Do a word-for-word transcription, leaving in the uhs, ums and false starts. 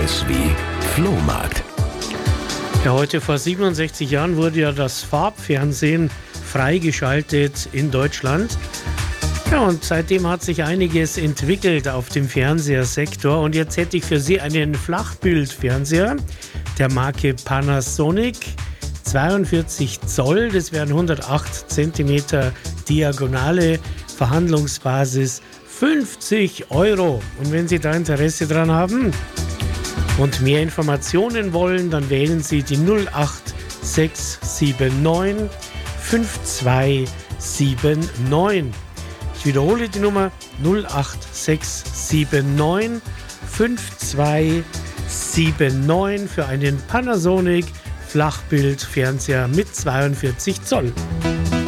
S wie Flohmarkt. Ja, heute vor siebenundsechzig Jahren wurde ja das Farbfernsehen freigeschaltet in Deutschland. Ja, und seitdem hat sich einiges entwickelt auf dem Fernsehersektor. Und jetzt hätte ich für Sie einen Flachbildfernseher der Marke Panasonic. zweiundvierzig Zoll, das wären hundertacht Zentimeter Diagonale, Verhandlungsbasis fünfzig Euro. Und wenn Sie da Interesse dran haben und mehr Informationen wollen, dann wählen Sie die null acht sechs sieben neun fünf zwei sieben neun. Ich wiederhole die Nummer null acht sechs sieben neun fünf zwei sieben neun für einen Panasonic Flachbildfernseher mit zweiundvierzig Zoll.